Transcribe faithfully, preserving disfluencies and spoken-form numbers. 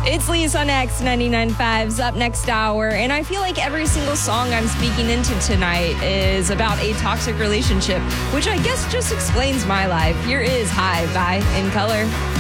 It's Lisa on X ninety-nine point five's Up Next Hour, and I feel like every single song I'm speaking into tonight is about a toxic relationship, which I guess just explains my life. Here is High by In Color.